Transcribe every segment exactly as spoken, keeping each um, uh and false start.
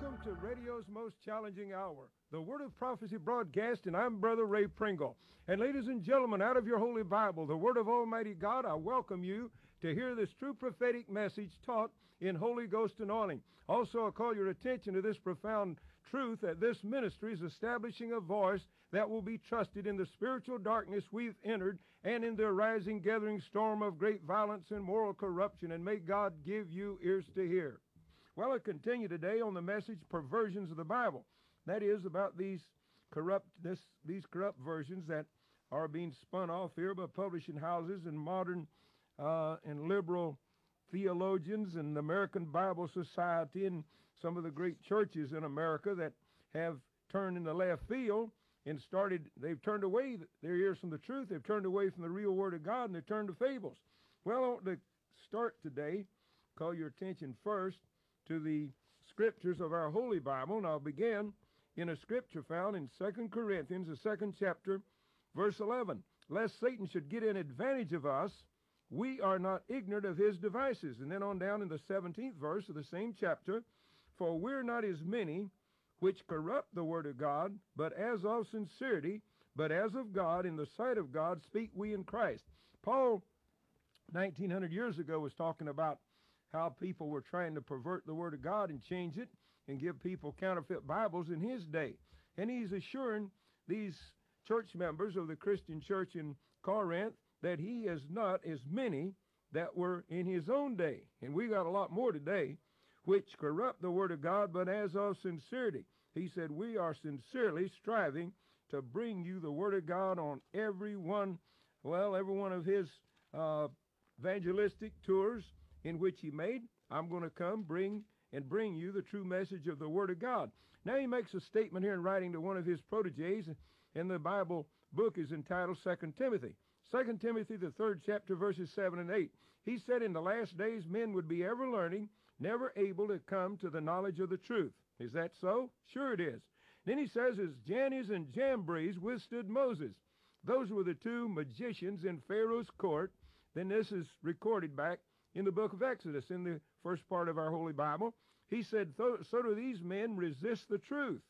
Welcome to radio's most challenging hour, the Word of Prophecy broadcast, and I'm Brother Ray Pringle. And ladies and gentlemen, out of your Holy Bible, the Word of Almighty God, I welcome you to hear this true prophetic message taught in Holy Ghost anointing. Also, I call your attention to this profound truth that this ministry is establishing a voice that will be trusted in the spiritual darkness we've entered and in the arising gathering storm of great violence and moral corruption, and may God give you ears to hear. Well, I continue today on the message, Perversions of the Bible. That is about these corrupt, this, these corrupt versions that are being spun off here by publishing houses and modern uh, and liberal theologians and the American Bible Society and some of the great churches in America that have turned in the left field and started, they've turned away their ears from the truth, they've turned away from the real Word of God, and they've turned to fables. Well, I want to start today, call your attention first to the scriptures of our Holy Bible, and I'll begin in a scripture found in Second Corinthians, the second chapter, verse eleven. Lest Satan should get an advantage of us, we are not ignorant of his devices. And then on down in the seventeenth verse of the same chapter, for we're not as many which corrupt the word of God, but as of sincerity, but as of God, in the sight of God, speak we in Christ. Paul, nineteen hundred years ago, was talking about how people were trying to pervert the Word of God and change it and give people counterfeit Bibles in his day. And he's assuring these church members of the Christian church in Corinth that he is not as many that were in his own day. And we got a lot more today, which corrupt the Word of God, but as of sincerity. He said, we are sincerely striving to bring you the Word of God on every one, well, every one of his uh, evangelistic tours in which he made. I'm going to come bring and bring you the true message of the Word of God. Now he makes a statement here in writing to one of his proteges, and the Bible book is entitled Second Timothy. Second Timothy, the third chapter, verses seven and eight. He said, in the last days men would be ever learning, never able to come to the knowledge of the truth. Is that so? Sure it is. Then he says, as Jannes and Jambres withstood Moses. Those were the two magicians in Pharaoh's court. Then this is recorded back in the book of Exodus, in the first part of our Holy Bible. He said, so do these men resist the truth.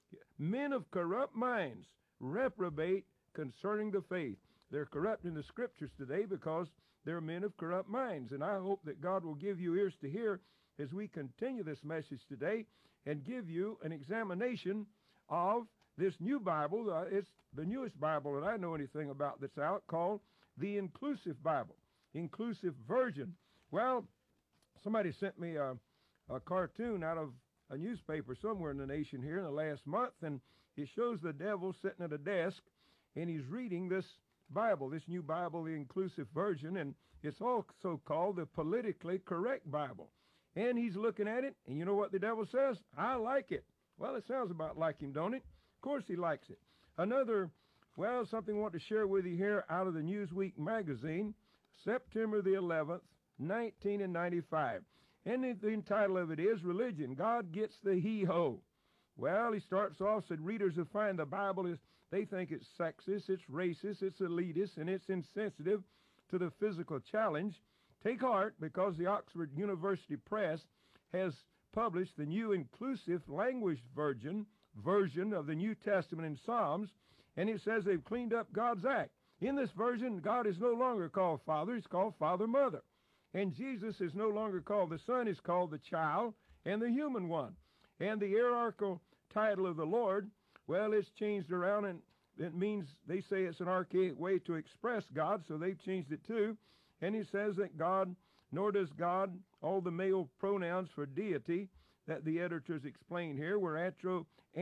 Men of corrupt minds reprobate concerning the faith. They're corrupt in the scriptures today because they're men of corrupt minds. And I hope that God will give you ears to hear as we continue this message today and give you an examination of this new Bible. Uh, it's the newest Bible that I know anything about that's out, called the Inclusive Bible, Inclusive Version. Well, somebody sent me a, a cartoon out of a newspaper somewhere in the nation here in the last month, and it shows the devil sitting at a desk, and he's reading this Bible, this new Bible, the Inclusive Version, and it's also called the Politically Correct Bible. And he's looking at it, and you know what the devil says? I like it. Well, it sounds about like him, don't it? Of course he likes it. Another, well, something I want to share with you here out of the Newsweek magazine, September the eleventh, nineteen ninety-five. And the, the title of it is Religion, God Gets the Hee-Ho. Well, he starts off, said readers who find the Bible is, they think it's sexist, it's racist, it's elitist, and it's insensitive to the physical challenge. Take heart, because the Oxford University Press has published the new inclusive language version, version of the New Testament in Psalms, and it says they've cleaned up God's act. In this version, God is no longer called Father, he's called Father, Mother. And Jesus is no longer called the Son, he's called the child and the human one. And the hierarchical title of the Lord, well, it's changed around, and it means, they say it's an archaic way to express God, so they've changed it too. And he says that God, nor does God, all the male pronouns for deity that the editors explain here were andro,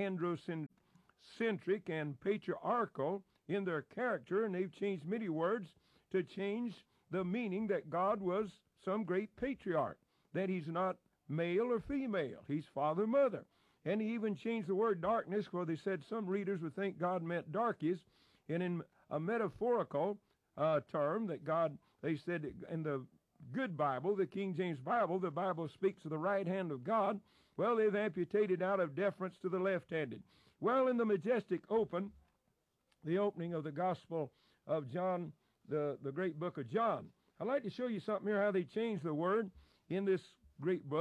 androcentric and patriarchal in their character, and they've changed many words to change the meaning that God was some great patriarch, that he's not male or female, he's father, mother. And he even changed the word darkness, where they said some readers would think God meant darkies, and in a metaphorical uh, term that God, they said in the good Bible, the King James Bible, the Bible speaks of the right hand of God. Well, they've amputated out of deference to the left-handed. Well, in the majestic open, the opening of the Gospel of John, the, the great book of John, I'd like to show you something here, how they changed the word in this great book.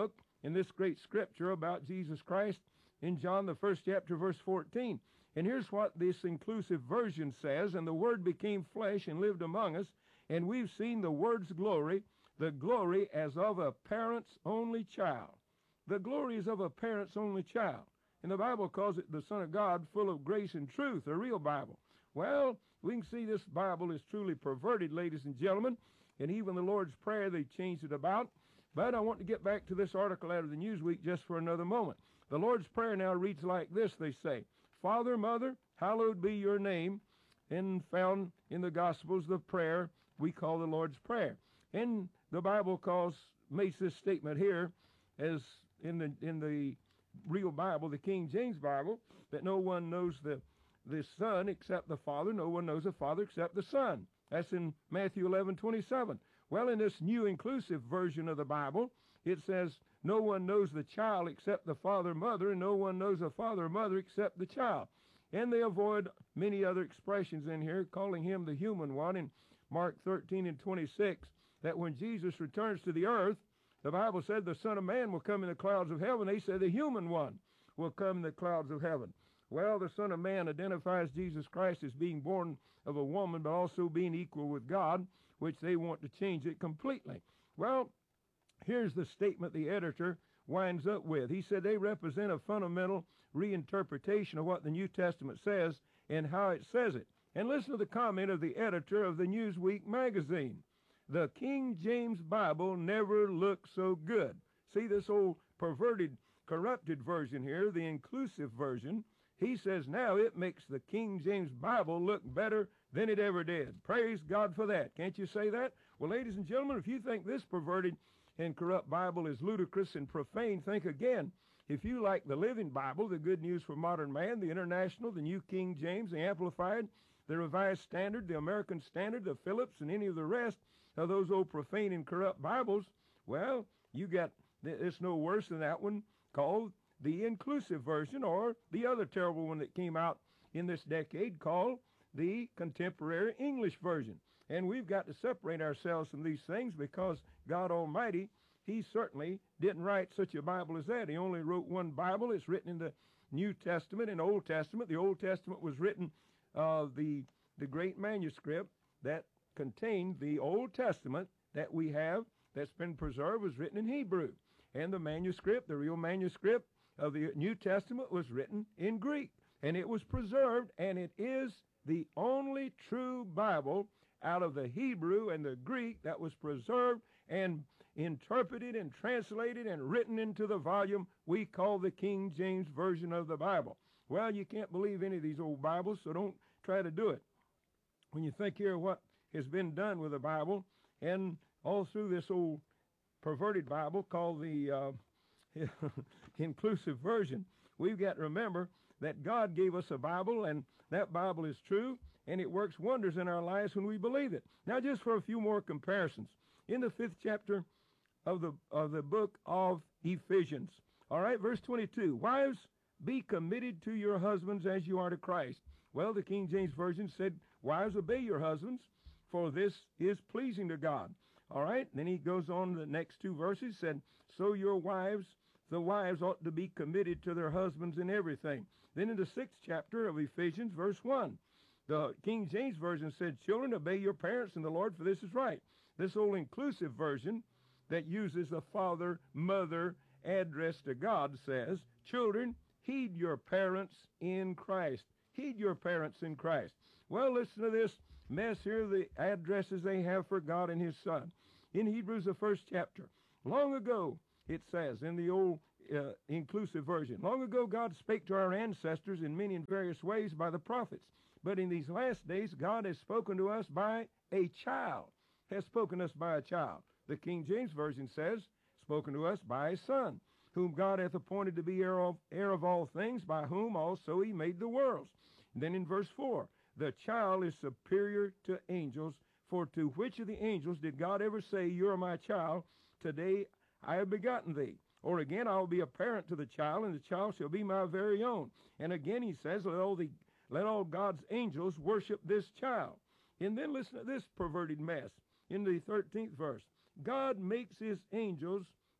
in this great scripture about Jesus Christ in John, the first chapter, verse fourteen. And here's what this inclusive version says, and the Word became flesh and lived among us, and we've seen the Word's glory, the glory as of a parent's only child. The glory is of a parent's only child. And the Bible calls it the Son of God, full of grace and truth, a real Bible. Well, we can see this Bible is truly perverted, ladies and gentlemen, and even the Lord's Prayer, they changed it about. But I want to get back to this article out of the Newsweek just for another moment. The Lord's Prayer now reads like this, they say, Father, Mother, hallowed be your name, and found in the Gospels the prayer we call the Lord's Prayer. And the Bible calls, makes this statement here, as in the in the real Bible, the King James Bible, that no one knows the, the Son except the Father, no one knows the Father except the Son. That's in Matthew eleven twenty-seven. Well, in this new inclusive version of the Bible, it says, no one knows the child except the father, mother, and no one knows the father or mother except the child. And they avoid many other expressions in here, calling him the human one in Mark thirteen and twenty-six, that when Jesus returns to the earth, the Bible said the Son of Man will come in the clouds of heaven. They say the human one will come in the clouds of heaven. Well, the Son of Man identifies Jesus Christ as being born of a woman, but also being equal with God, which they want to change it completely. Well, here's the statement the editor winds up with. He said they represent a fundamental reinterpretation of what the New Testament says and how it says it. And listen to the comment of the editor of the Newsweek magazine. The King James Bible never looked so good. See this old perverted, corrupted version here, the inclusive version. He says now it makes the King James Bible look better than it ever did. Praise God for that. Can't you say that? Well, ladies and gentlemen, if you think this perverted and corrupt Bible is ludicrous and profane, think again. If you like the Living Bible, the Good News for Modern Man, the International, the New King James, the Amplified, the Revised Standard, the American Standard, the Phillips, and any of the rest of those old profane and corrupt Bibles, well, you got, it's no worse than that one called the inclusive version, or the other terrible one that came out in this decade called the contemporary English version. And we've got to separate ourselves from these things because God Almighty, he certainly didn't write such a Bible as that. He only wrote one Bible. It's written in the New Testament and Old Testament. The Old Testament was written, uh, the, the great manuscript that contained the Old Testament that we have that's been preserved was written in Hebrew. And the manuscript, the real manuscript of the New Testament was written in Greek. And it was preserved, and it is the only true Bible out of the Hebrew and the Greek that was preserved and interpreted and translated and written into the volume we call the King James Version of the Bible. Well, you can't believe any of these old Bibles, so don't try to do it. When you think here what has been done with the Bible and all through this old perverted Bible called the uh, inclusive version, we've got to remember that God gave us a Bible, and that Bible is true, and it works wonders in our lives when we believe it. Now, just for a few more comparisons. In the fifth chapter of the, of the book of Ephesians, all right, verse twenty-two, wives, be committed to your husbands as you are to Christ. Well, the King James Version said, wives, obey your husbands, for this is pleasing to God. All right, then he goes on to the next two verses, said, so your wives, the wives ought to be committed to their husbands in everything. Then in the sixth chapter of Ephesians, verse one, the King James Version said, children, obey your parents in the Lord, for this is right. This old inclusive version that uses the father, mother address to God says, children, heed your parents in Christ. Heed your parents in Christ. Well, listen to this mess here, the addresses they have for God and his Son. In Hebrews, the first chapter, long ago, it says in the old uh, inclusive version, long ago God spake to our ancestors in many and various ways by the prophets. But in these last days, God has spoken to us by a child, has spoken to us by a child. The King James Version says, spoken to us by a son, whom God hath appointed to be heir of, heir of all things, by whom also he made the worlds. And then in verse four, the child is superior to angels, for to which of the angels did God ever say, you are my child, today I have begotten thee? Or again, I will be a parent to the child, and the child shall be my very own. And again he says, let all, the, let all God's angels worship this child. And then listen to this perverted mess in the thirteenth verse. God makes his angels, the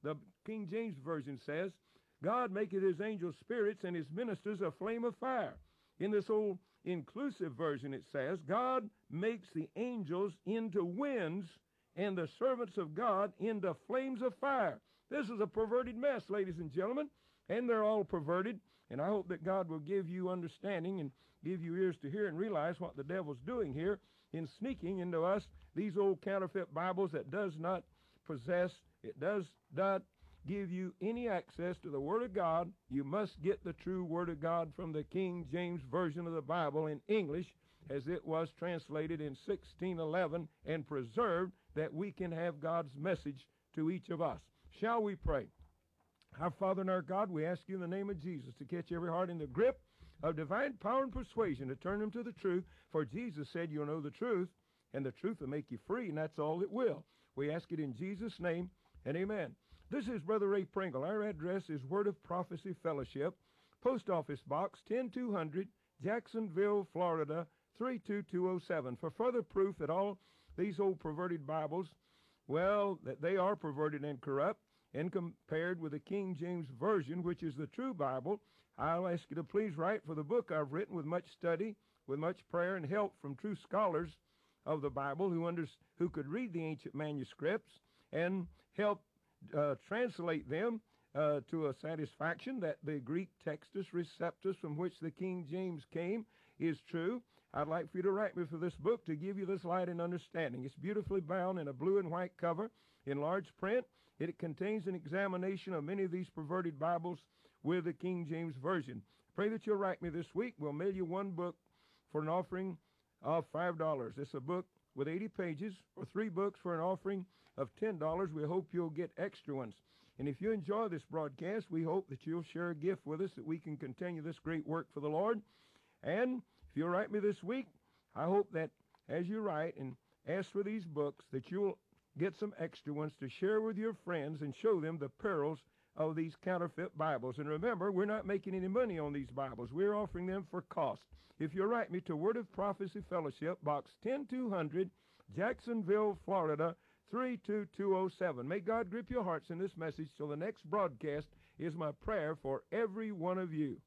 King James Version says, God maketh his angels spirits and his ministers a flame of fire. In this old inclusive version it says, God makes the angels into winds and the servants of God into flames of fire. This is a perverted mess, ladies and gentlemen, and they're all perverted. And I hope that God will give you understanding and give you ears to hear and realize what the devil's doing here in sneaking into us these old counterfeit Bibles that does not possess, it does not give you any access to the Word of God. You must get the true Word of God from the King James Version of the Bible in English, as it was translated in sixteen eleven and preserved, that we can have God's message to each of us. Shall we pray? Our Father and our God, we ask you in the name of Jesus to catch every heart in the grip of divine power and persuasion, to turn them to the truth. For Jesus said, you'll know the truth, and the truth will make you free, and that's all it will. We ask it in Jesus' name, and amen. This is Brother Ray Pringle. Our address is Word of Prophecy Fellowship, Post Office Box ten two hundred, Jacksonville, Florida, three two two oh seven. For further proof that all these old perverted Bibles, well, that they are perverted and corrupt, and compared with the King James Version, which is the true Bible, I'll ask you to please write for the book I've written with much study, with much prayer and help from true scholars of the Bible who, under, who could read the ancient manuscripts and help uh, translate them uh, to a satisfaction that the Greek Textus Receptus, from which the King James came, is true. I'd like for you to write me for this book to give you this light and understanding. It's beautifully bound in a blue and white cover in large print. It contains an examination of many of these perverted Bibles with the King James Version. Pray that you'll write me this week. We'll mail you one book for an offering of five dollars. It's a book with eighty pages, or three books for an offering of ten dollars. We hope you'll get extra ones. And if you enjoy this broadcast, we hope that you'll share a gift with us that we can continue this great work for the Lord. And if you'll write me this week, I hope that as you write and ask for these books, that you'll get some extra ones to share with your friends and show them the perils of these counterfeit Bibles. And remember, we're not making any money on these Bibles. We're offering them for cost. If you'll write me to Word of Prophecy Fellowship, Box ten two hundred, Jacksonville, Florida, three two two oh seven. May God grip your hearts in this message till the next broadcast is my prayer for every one of you.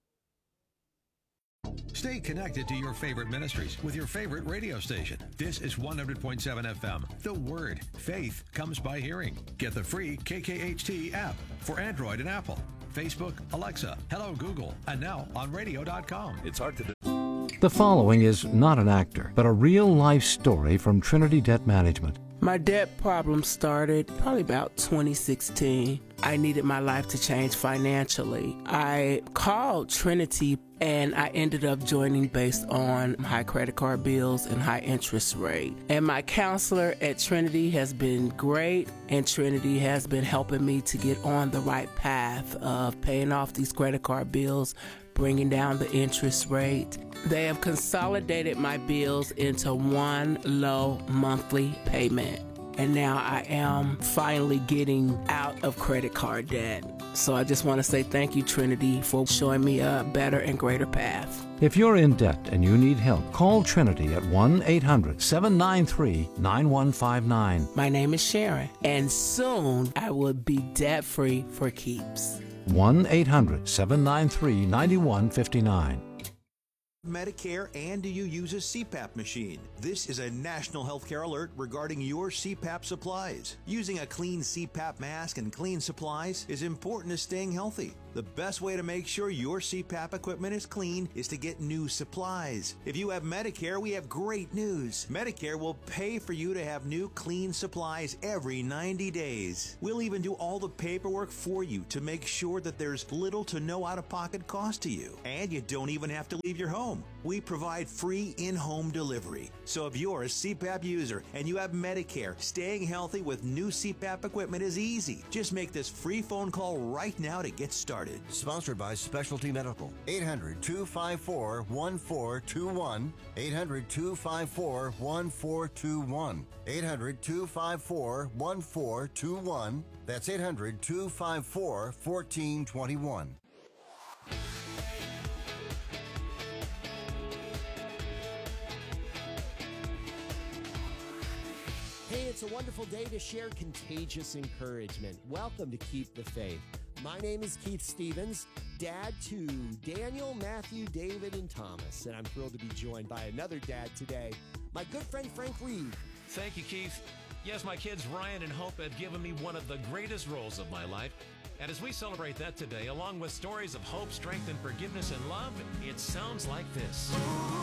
Stay connected to your favorite ministries with your favorite radio station. This is one hundred point seven F M. The Word. Faith comes by hearing. Get the free K K H T app for Android and Apple, Facebook, Alexa, Hello Google, and now on radio dot com. It's hard to do. The following is not an actor, but a real-life story from Trinity Debt Management. My debt problem started probably about twenty sixteen. I needed my life to change financially. I called Trinity and I ended up joining based on high credit card bills and high interest rate. And my counselor at Trinity has been great, and Trinity has been helping me to get on the right path of paying off these credit card bills, bringing down the interest rate. They have consolidated my bills into one low monthly payment. And now I am finally getting out of credit card debt. So I just want to say thank you, Trinity, for showing me a better and greater path. If you're in debt and you need help, call Trinity at one eight hundred seven nine three nine one five nine. My name is Sharon, and soon I will be debt-free for keeps. one eight hundred seven nine three nine one five nine. Medicare, and do you use a C PAP machine? This is a national healthcare alert regarding your C PAP supplies. Using a clean C PAP mask and clean supplies is important to staying healthy. The best way to make sure your C PAP equipment is clean is to get new supplies. If you have Medicare, we have great news. Medicare will pay for you to have new clean supplies every ninety days. We'll even do all the paperwork for you to make sure that there's little to no out-of-pocket cost to you. And you don't even have to leave your home. We provide free in-home delivery. So if you're a C PAP user and you have Medicare, staying healthy with new C PAP equipment is easy. Just make this free phone call right now to get started. Sponsored by Specialty Medical. eight hundred two five four one four two one. eight hundred two five four one four two one. eight hundred two five four one four two one. That's eight hundred two five four one four two one. Hey, it's It's a wonderful day to share contagious encouragement. Welcome to Keep the Faith. My name is Keith Stevens, dad to Daniel, Matthew, David, and Thomas, and I'm thrilled to be joined by another dad today, my good friend Frank Reed. Thank you, Keith. Yes, my kids Ryan and Hope have given me one of the greatest roles of my life. And as we celebrate that today, along with stories of hope, strength, and forgiveness and love, it sounds like this.